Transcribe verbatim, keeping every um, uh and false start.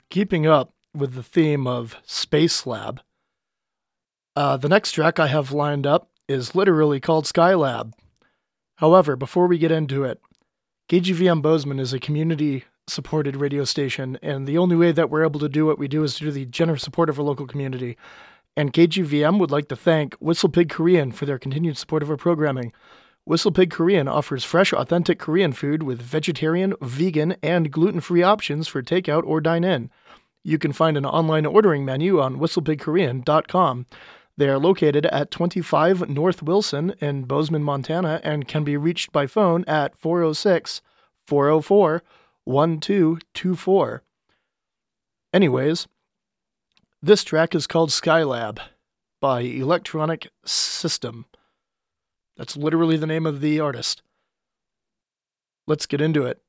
keeping up with the theme of Space Lab, uh, the next track I have lined up is literally called Skylab. However, before we get into it, K G V M Bozeman is a community-supported radio station, and the only way that we're able to do what we do is through the generous support of our local community. And K G V M would like to thank Whistle Pig Korean for their continued support of our programming. Whistle Pig Korean offers fresh, authentic Korean food with vegetarian, vegan, and gluten-free options for takeout or dine-in. You can find an online ordering menu on whistle pig korean dot com. They are located at twenty-five North Wilson in Bozeman, Montana, and can be reached by phone at four oh six, four oh four, one two two four. Anyways, this track is called Skylab by Electronic System. That's literally the name of the artist. Let's get into it.